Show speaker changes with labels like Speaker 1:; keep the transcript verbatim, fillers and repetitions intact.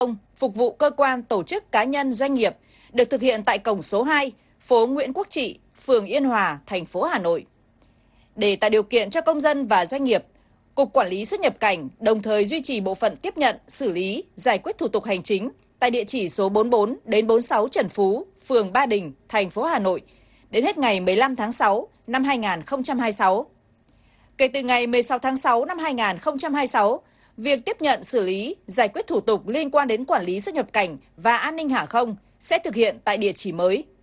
Speaker 1: công phục vụ cơ quan, tổ chức, cá nhân, doanh nghiệp được thực hiện tại cổng số hai, phố Nguyễn Quốc Trị, phường Yên Hòa, thành phố Hà Nội. Để tạo điều kiện cho công dân và doanh nghiệp, Cục Quản lý xuất nhập cảnh đồng thời duy trì bộ phận tiếp nhận, xử lý, giải quyết thủ tục hành chính tại địa chỉ số bốn mươi bốn đến bốn mươi sáu Trần Phú, phường Ba Đình, thành phố Hà Nội đến hết ngày mười lăm tháng sáu năm hai nghìn không trăm hai mươi sáu. Kể từ ngày mười sáu tháng sáu năm hai nghìn không trăm hai mươi sáu, việc tiếp nhận, xử lý, giải quyết thủ tục liên quan đến quản lý xuất nhập cảnh và an ninh hàng không sẽ thực hiện tại địa chỉ mới.